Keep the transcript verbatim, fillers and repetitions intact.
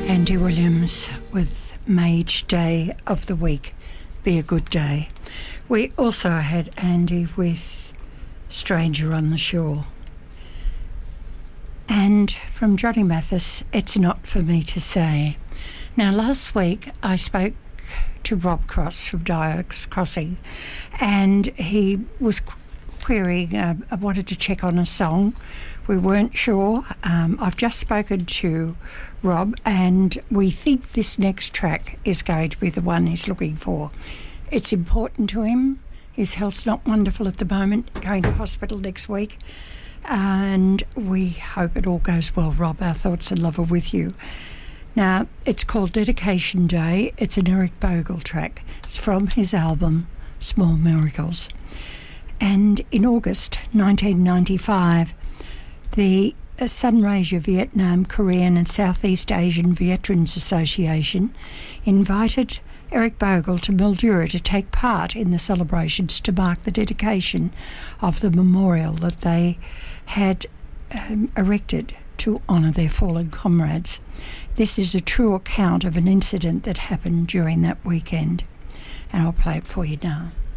Andy Williams with May Each Day of the Week Be a Good Day. We also had Andy with Stranger on the Shore. And from Johnny Mathis, It's Not For Me To Say. Now, last week I spoke to Rob Cross from Dialects Crossing, and he was querying, uh, I wanted to check on a song. We weren't sure. Um, I've just spoken to Rob, and we think this next track is going to be the one he's looking for. It's important to him. His health's not wonderful at the moment, going to hospital next week, and we hope it all goes well, Rob. Our thoughts and love are with you. Now, it's called Dedication Day. It's an Eric Bogle track. It's from his album Small Miracles. And in August nineteen ninety-five, the Sunraysia Vietnam, Korean and Southeast Asian Veterans Association invited Eric Bogle to Mildura to take part in the celebrations to mark the dedication of the memorial that they had um, erected to honour their fallen comrades. This is a true account of an incident that happened during that weekend, and I'll play it for you now.